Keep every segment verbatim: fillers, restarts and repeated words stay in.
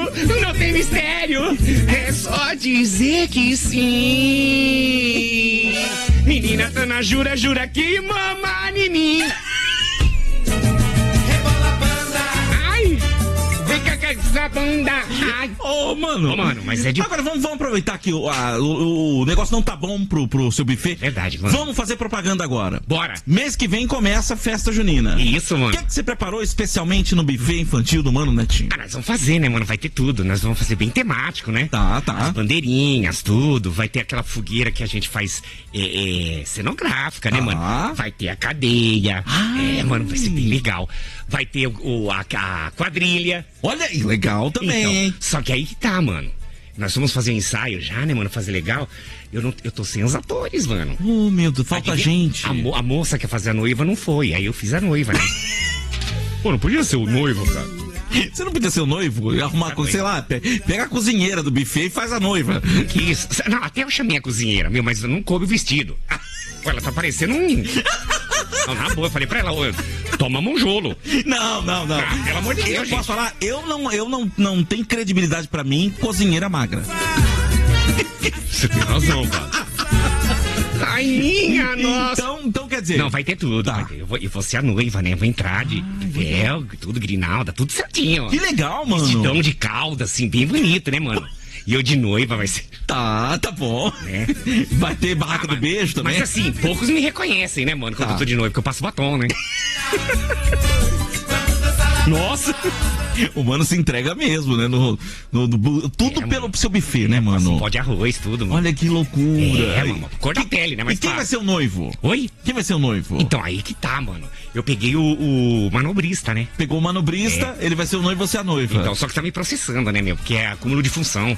não tem mistério. É só dizer que sim. Menina, Tana, jura, jura que mama em mim. Essa banda. Ai. Ô, oh, mano. Ô, oh, mano, mas é de... Agora vamos, vamos aproveitar que o, a, o, o negócio não tá bom pro, pro seu buffet. Verdade, mano. Vamos fazer propaganda agora. Bora. Mês que vem começa a festa junina. Isso, mano. O que, é que você preparou especialmente no buffet infantil do Mano Netinho? Ah, nós vamos fazer, né, mano? Vai ter tudo. Nós vamos fazer bem temático, né? Tá, tá. As bandeirinhas, tudo. Vai ter aquela fogueira que a gente faz é, é, cenográfica, né, Ah. mano? Vai ter a cadeia. Ai. É, mano, vai ser bem legal. Vai ter o, o- a, a quadrilha. Olha aí, legal também, Então, hein? só que aí que tá, mano. Nós vamos fazer um ensaio já, né, mano? Fazer legal. Eu, não, eu tô sem os atores, mano. Oh, meu Deus, falta Adivinha? gente. A, mo- a moça que ia fazer a noiva não foi. Aí eu fiz a noiva, né? Pô, não podia ser o noivo, cara. Você não podia ser o noivo e arrumar, Tá sei lá, pe- pega a cozinheira do buffet e faz a noiva. Que isso? Não, até eu chamei a cozinheira, meu, mas não coube o vestido. Pô, ela tá parecendo um... Não, na boa, eu falei pra ela, ô, toma monjolo. Não, não, não. Ah, pelo amor de Deus, Eu gente. posso falar, eu não, eu não, não tenho credibilidade pra mim, cozinheira magra. Você tem razão, cara. Ai, minha nossa. Então, então quer dizer... Não, vai ter tudo. Tá. Vai ter. Eu, vou, eu vou ser a noiva, né? Eu vou entrar de véu, tudo grinalda, tudo certinho. Que legal, mano. Vestidão de calda, assim, bem bonito, né, mano? E eu de noiva vai ser... Tá, tá bom. É. Vai ter barraca do beijo também? Mas assim, poucos me reconhecem, né, mano? Quando Tá. eu tô de noiva, porque eu passo batom, né? Nossa! O mano se entrega mesmo, né? No, no- no bu- tudo É, pelo mano. seu buffet, né, mano? Pó de arroz, tudo, mano. Olha que loucura. É, mano. Cor da pele, né? E Mas quem vai fácil. ser o noivo? Oi? Quem vai ser o noivo? Então, aí que tá, mano. Eu peguei o, o manobrista, né? Pegou o manobrista, ele vai ser o noivo e você a noiva. Então, só que tá me processando, né, meu? Porque é acúmulo de função.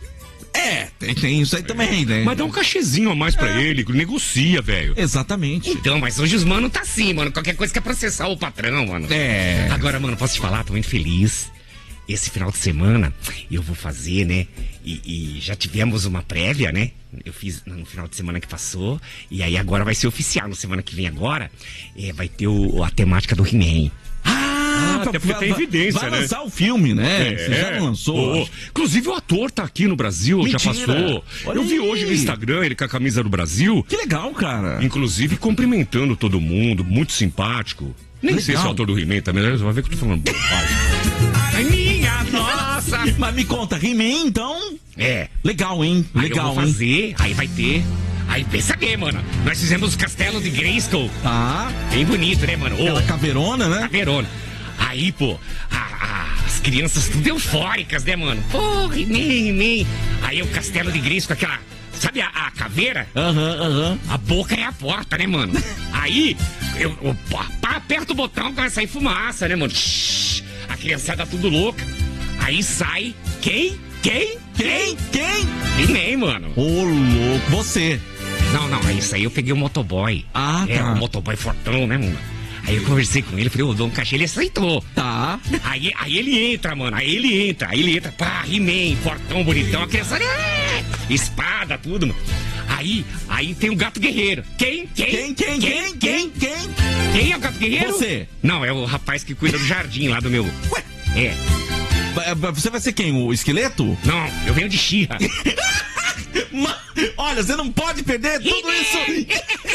É, tem, tem isso aí também, né? Mas dá um cachezinho a mais pra ele, negocia, velho. Exatamente. Então, mas hoje os mano tá assim, mano. Qualquer coisa quer processar o patrão, mano. É. Agora, mano, posso te falar? Tô muito feliz. Esse final de semana eu vou fazer, né? E, e já tivemos uma prévia, né? Eu fiz no final de semana que passou. E aí agora vai ser oficial. Na semana que vem agora, é, vai ter o, a temática do He-Man. Ah, até porque tem evidência, vai né? lançar o filme, né? É, Você já não lançou. Ô, ô, acho. inclusive o ator tá aqui no Brasil, já Mentira. passou. Olha Eu vi aí. hoje no Instagram ele com a camisa do Brasil. Que legal, cara. Inclusive cumprimentando todo mundo, muito simpático. Nem Legal. sei se é o autor do He-Man também, né? Você vai ver que eu tô falando bobagem. Ai, minha nossa! Mas me conta, He-Man, então? É, Legal, hein? aí Legal, eu vou hein? fazer, aí vai ter. Aí pensa bem, mano. Nós fizemos o castelo de Grayskull. Tá. Bem bonito, né, mano? Ô, Aquela caveirona, né? Caveirona. Aí, pô, a- a- as crianças tudo eufóricas, né, mano? Pô, He-Man, He-Man. Aí o castelo de Grayskull, aquela... Sabe a, a caveira? Aham, aham. A boca é a porta, né, mano? Aí, eu, eu pá, pá, aperto o botão, vai sair fumaça, né, mano? Shhh, a criançada tudo louca. Aí sai quem? Quem? Quem? Quem? He-Man, mano. Ô, louco. Você. Não, não, é isso aí eu peguei o motoboy. Ah, É, tá. o motoboy fortão, né, mano? Aí eu conversei com ele, falei, ô, dou um cachê, ele aceitou. Tá. Aí, aí ele entra, mano, aí ele entra, aí ele entra, pá, He-Man, fortão, bonitão, a criança, é, espada, tudo, mano. Aí, aí tem o gato guerreiro. Quem? Quem? Quem, quem, quem, quem, quem? Quem é o gato guerreiro? Você. Não, é o rapaz que cuida do jardim lá do meu. Ué. É. Vai- Você vai ser quem? O esqueleto? Não, eu venho de Xirra. Ma- Olha, você não pode perder tudo isso.